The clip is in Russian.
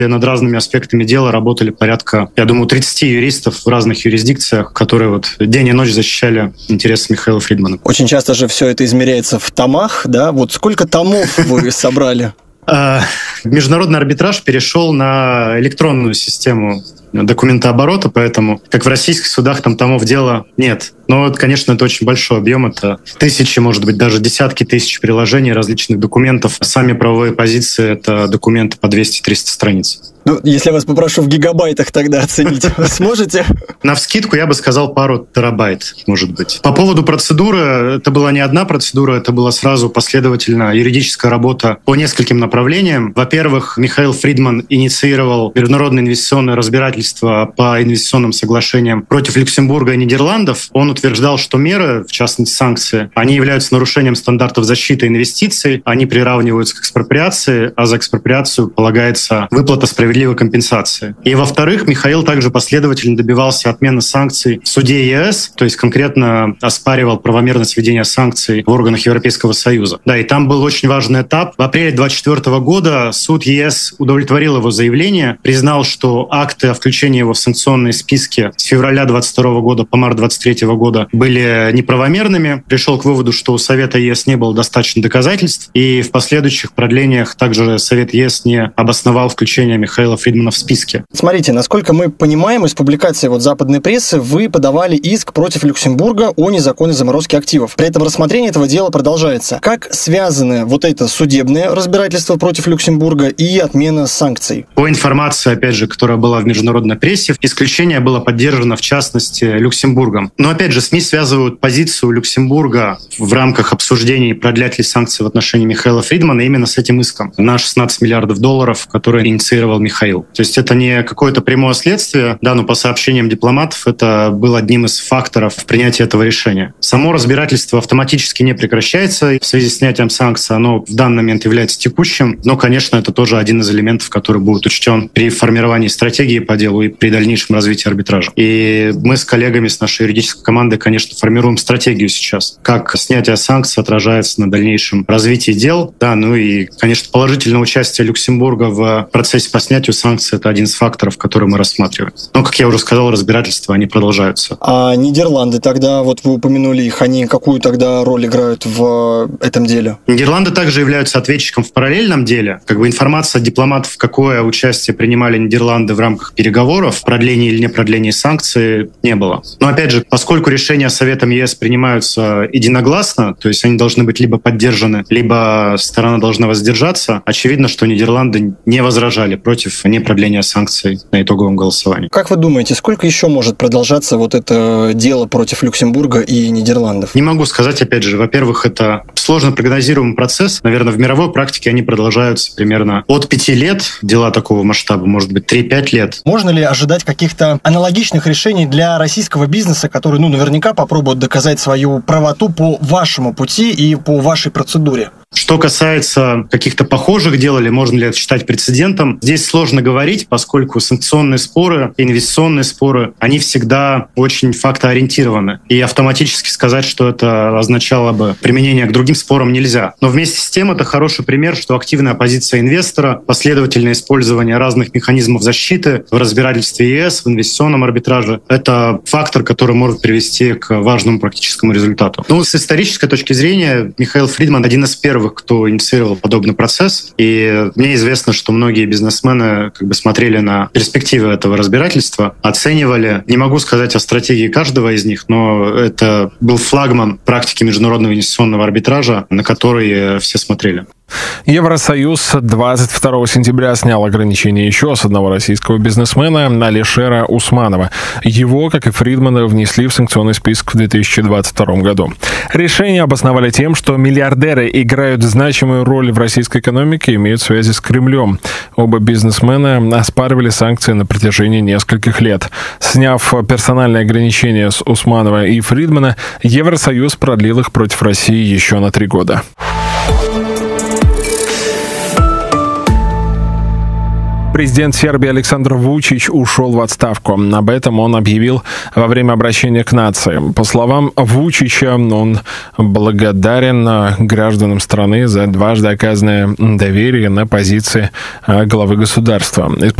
И над разными аспектами дела работали порядка, я думаю, 30 юристов в разных юрисдикциях, которые вот день и ночь защищали интересы Михаила Фридмана. Очень часто же все это измеряется в томах, да? Вот сколько томов вы собрали? Международный арбитраж перешел на электронную систему документооборота, поэтому, как в российских судах, там томов дела нет. Но, конечно, это очень большой объем, это тысячи, может быть, даже десятки тысяч приложений различных документов. Сами правовые позиции — это документы по 200-300 страниц. Ну, если я вас попрошу в гигабайтах тогда оценить, сможете? Навскидку я бы сказал пару терабайт, может быть. По поводу процедуры, это была не одна процедура, это была сразу последовательно юридическая работа по нескольким направлениям. Во-первых, Михаил Фридман инициировал международное инвестиционное разбирательство по инвестиционным соглашениям против Люксембурга и Нидерландов. Он утверждал, что меры, в частности санкции, они являются нарушением стандартов защиты инвестиций, они приравниваются к экспроприации, а за экспроприацию полагается выплата справедливой компенсации. И, во-вторых, Михаил также последовательно добивался отмены санкций в суде ЕС, то есть конкретно оспаривал правомерность введения санкций в органах Европейского Союза. Да, и там был очень важный этап. В апреле 2024 года суд ЕС удовлетворил его заявление, признал, что акты о включении его в санкционные списки с февраля 2022 года по март 2023 года были неправомерными, пришел к выводу, что у Совета ЕС не было достаточно доказательств, и в последующих продлениях также Совет ЕС не обосновал включение Михаила Фридмана в списке. Смотрите, насколько мы понимаем из публикации западной прессы, вы подавали иск против Люксембурга о незаконной заморозке активов. При этом рассмотрение этого дела продолжается. Как связаны это судебное разбирательство против Люксембурга и отмена санкций? По информации, опять же, которая была в международной прессе, исключение было поддержано, в частности, Люксембургом. Но, опять же, СМИ связывают позицию Люксембурга в рамках обсуждений, продлять ли санкции в отношении Михаила Фридмана именно с этим иском на $16 миллиардов, который инициировал Михаил. То есть это не какое-то прямое следствие, да, но по сообщениям дипломатов это был одним из факторов в принятии этого решения. Само разбирательство автоматически не прекращается в связи с снятием санкций, оно в данный момент является текущим, но, конечно, это тоже один из элементов, который будет учтен при формировании стратегии по делу и при дальнейшем развитии арбитража. И мы с коллегами, с нашей юридической командой, конечно, формируем стратегию сейчас, как снятие санкций отражается на дальнейшем развитии дел, да, ну и, конечно, положительное участие Люксембурга в процессе по снятию санкций — это один из факторов, который мы рассматриваем. Но, как я уже сказал, разбирательства, они продолжаются. А Нидерланды тогда, вы упомянули их, они какую тогда роль играют в этом деле? Нидерланды также являются ответчиком в параллельном деле. Информация от дипломатов, какое участие принимали Нидерланды в рамках переговоров, продлении или не продлении санкций, не было. Но, опять же, поскольку решения Советом ЕС принимаются единогласно, то есть они должны быть либо поддержаны, либо сторона должна воздержаться, очевидно, что Нидерланды не возражали против непродления санкций на итоговом голосовании. Как вы думаете, сколько еще может продолжаться это дело против Люксембурга и Нидерландов? Не могу сказать, опять же. Во-первых, это сложно прогнозируемый процесс. Наверное, в мировой практике они продолжаются примерно от 5 лет. Дела такого масштаба, может быть, 3-5 лет. Можно ли ожидать каких-то аналогичных решений для российского бизнеса, который, наверняка попробует доказать свою правоту по вашему пути и по вашей процедуре? Что касается каких-то похожих дел, или можно ли это считать прецедентом, здесь сложно говорить, поскольку санкционные споры, инвестиционные споры, они всегда очень фактоориентированы. И автоматически сказать, что это означало бы применение к другим спорам, нельзя. Но вместе с тем это хороший пример, что активная позиция инвестора, последовательное использование разных механизмов защиты в разбирательстве ЕС, в инвестиционном арбитраже — это фактор, который может привести к важному практическому результату. С исторической точки зрения, Михаил Фридман — один из первых, кто инициировал подобный процесс. И мне известно, что многие бизнесмены смотрели на перспективы этого разбирательства, оценивали. Не могу сказать о стратегии каждого из них, но это был флагман практики международного инвестиционного арбитража, на который все смотрели. Евросоюз 22 сентября снял ограничения еще с одного российского бизнесмена, Алишера Усманова. Его, как и Фридмана, внесли в санкционный список в 2022 году. Решение обосновали тем, что миллиардеры играют значимую роль в российской экономике и имеют связи с Кремлем. Оба бизнесмена оспаривали санкции на протяжении нескольких лет. Сняв персональные ограничения с Усманова и Фридмана, Евросоюз продлил их против России еще на 3 года. Президент Сербии Александр Вучич ушел в отставку. Об этом он объявил во время обращения к нации. По словам Вучича, он благодарен гражданам страны за дважды оказанное доверие на позиции главы государства.